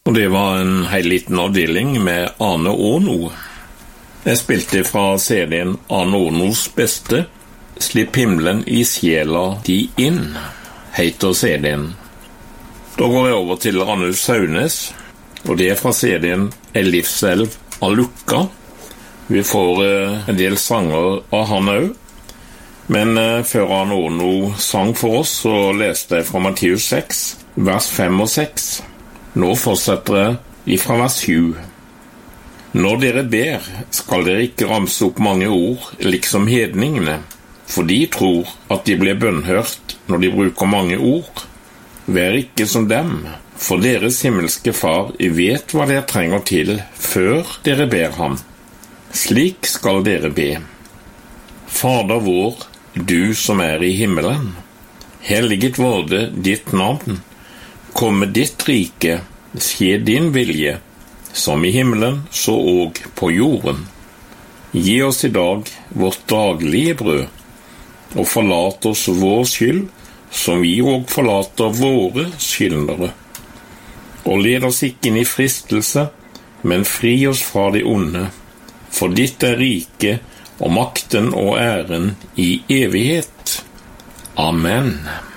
Og det var en helt liten avdeling med Arne Åno. Jeg spilte fra CD-en Arne Ånos beste. Slipp himmelen i sjela de inn, heter CD-en. Da går jeg over til Randulf Saunes, og det fra CD-en En livselv av Lukka. Vi får en del sanger av han også. Men før Arne Åno sang for oss, så leste jeg fra Matteus 6, vers 5 og 6. Nå fortsetter jeg ifra vers 7. Når dere ber, skal dere ikke ramse opp mange ord, liksom hedningene, for de tror at de blir bønnhørt når de bruker mange ord. Vær ikke som dem, for deres himmelske far vet hva dere trenger til før dere ber ham. Slik skal dere be. Fader vår, du som er i himmelen, helliget vorde ditt navn. Komme ditt rike, skje din vilje, som i himmelen, så og på jorden. Gi oss i dag vårt daglige brød, og forlat oss vår skyld, som vi og forlater våre skyldnere. Og led oss ikke inn i fristelse, men fri oss fra det onde. For ditt er riket, og makten og æren i evighet. Amen.